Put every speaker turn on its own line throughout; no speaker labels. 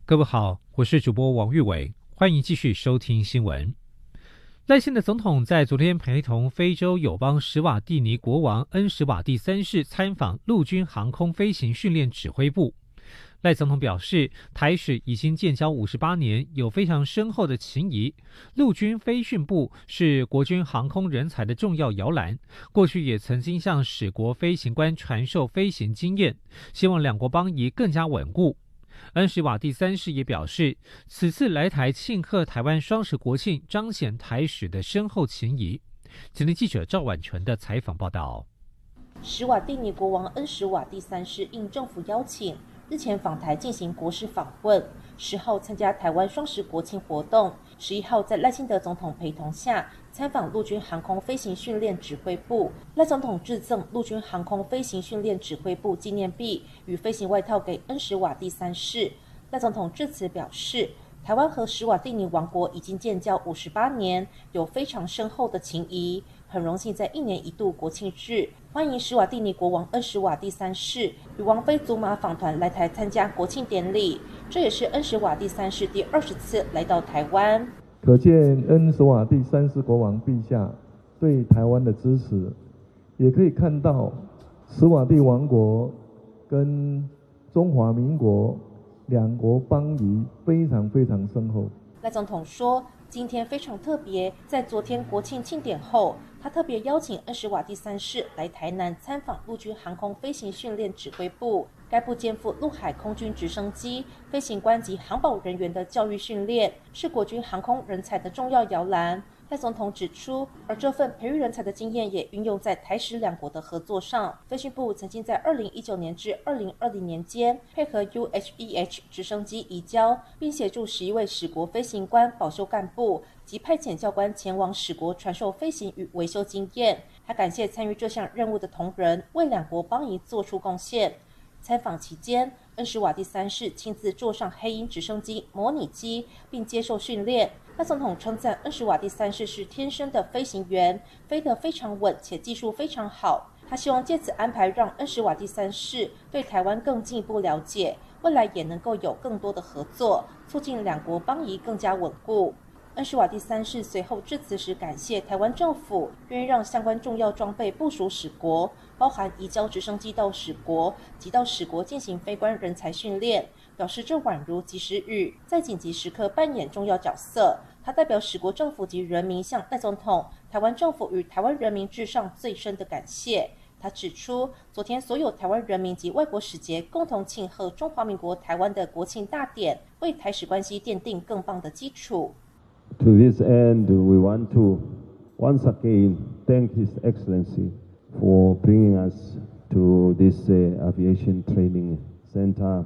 各位好，我是主播王玉伟，欢迎继续收听新闻。赖清德总统在昨天陪同非洲友邦史瓦蒂尼国王恩史瓦蒂三世参访陆军航空飞行训练指挥部。赖总统表示，台史已经建交58年，有非常深厚的情谊。陆军飞训部是国军航空人才的重要摇篮，过去也曾经向史国飞行官传授飞行经验，希望两国邦谊更加稳固。恩史瓦蒂三世也表示，此次来台庆贺台湾双十国庆，彰显台史的深厚情谊。今天记者赵婉纯的采访报道。
史瓦蒂尼国王恩史瓦蒂三世应政府邀请，日前访台进行国事访问，10号参加台湾双十国庆活动，11号在赖清德总统陪同下参访陆军航空飞行训练指挥部。赖总统致赠陆军航空飞行训练指挥部纪念币与飞行外套给恩史瓦蒂三世。赖总统致辞表示，台湾和史瓦蒂尼王国已经建交58年，有非常深厚的情谊，很荣幸在1年1度国庆日，欢迎史瓦蒂尼国王恩史瓦蒂三世与王妃祖玛访团来台参加国庆典礼，这也是恩史瓦蒂三世第20次来到台湾。
可见恩史瓦蒂三世国王陛下对台湾的支持，也可以看到史瓦蒂王国跟中华民国两国邦谊非常非常深厚。
赖总统说，今天非常特别，在昨天国庆庆典后，他特别邀请恩史瓦蒂三世来台南参访陆军航空飞行训练指挥部。该部肩负陆海空军直升机、飞行官及航保人员的教育训练，是国军航空人才的重要摇篮。赖总统指出，而这份培育人才的经验也运用在台史两国的合作上。飞训部曾经在2019年至2020年间，配合 UHEH 直升机移交，并协助11位史国飞行官、保修干部及派遣教官前往史国传授飞行与维修经验。还感谢参与这项任务的同仁，为两国邦谊做出贡献。参访期间，恩史瓦蒂三世亲自坐上黑鹰直升机模拟机，并接受训练。赖总统称赞恩史瓦蒂三世是天生的飞行员，飞得非常稳且技术非常好。他希望借此安排让恩史瓦蒂三世对台湾更进一步了解，未来也能够有更多的合作，促进两国邦谊更加稳固。恩史瓦蒂三世随后致辞时感谢台湾政府愿意让相关重要装备部署史国，包含移交直升机到史国及到史国进行飞官人才训练，表示这宛如及时雨，在紧急时刻扮演重要角色。他代表史国政府及人民向赖总统、台湾政府与台湾人民致上最深的感谢。他指出，昨天所有台湾人民及外国使节共同庆贺中华民国台湾的国庆大典，为台史关系奠定更棒的基础。
To this end, we want to once again thank His Excellency for bringing us to this aviation training center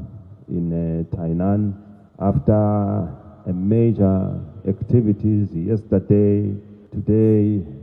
in Tainan after a major activities yesterday, today,